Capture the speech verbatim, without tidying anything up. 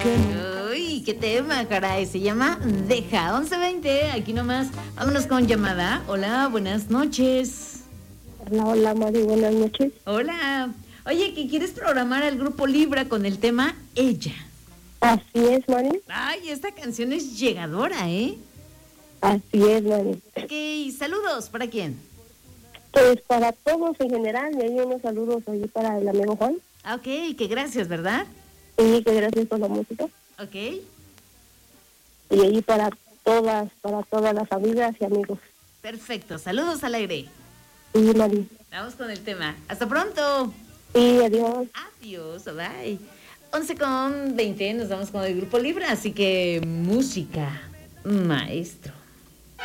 Uy, qué tema, caray. Se llama Deja. once veinte, aquí nomás. Vámonos con llamada. Hola, buenas noches. Hola, hola, Mari, buenas noches. Hola. Oye, ¿qué quieres programar al grupo Libra con el tema Ella? Así es, Mari. Ay, esta canción es llegadora, ¿eh? Así es, Mari. Ok, saludos. ¿Para quién? Pues para todos en general, y hay unos saludos ahí para el amigo Juan. Ah, ok, que gracias, ¿verdad? Y que gracias por la música. Ok. Y ahí para todas, para todas las amigas y amigos. Perfecto, saludos al aire. Sí, Mari. Vamos con el tema. Hasta pronto. Sí, adiós. Adiós, bye. once con veinte, nos vamos con el grupo Libra, así que música, maestro.